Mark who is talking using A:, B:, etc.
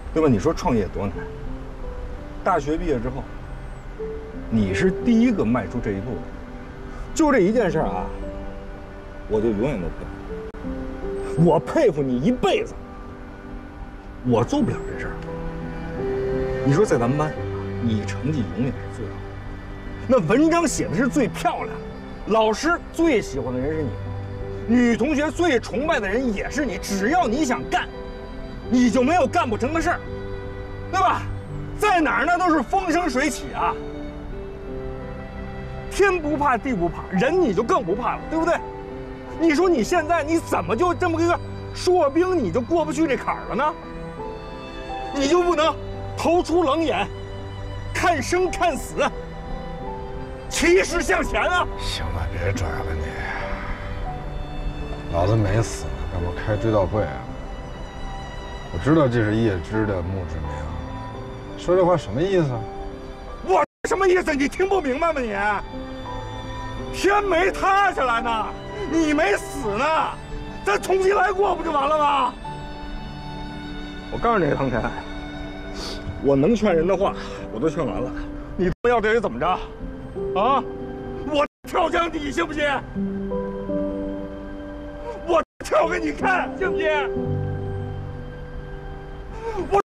A: 对吧？你说创业多难？大学毕业之后，你是第一个迈出这一步的。就这一件事啊，我就永远都佩服你。我佩服你一辈子。我做不了这事儿。你说在咱们班，你成绩永远是最好的，那文章写的是最漂亮的，老师最喜欢的人是你，女同学最崇拜的人也是你。只要你想干，你就没有干不成的事儿，对吧？在哪儿那都是风生水起啊。天不怕地不怕，人你就更不怕了，对不对？你说你现在你怎么就这么一个硕兵你就过不去这坎儿了呢？你就不能投出冷眼，看生看死，气势向前啊！
B: 行了，别拽了你。老子没死呢，干嘛开追悼会啊？我知道这是叶芝的墓志铭，说这话什么意思？
A: 我什么意思？你听不明白吗你？天没塌下来呢，你没死呢，咱重新来过不就完了吗？我告诉你，唐晨，我能劝人的话我都劝完了，你他妈要这人怎么着？啊！我跳江你信不信？我跳给你看，信不信？我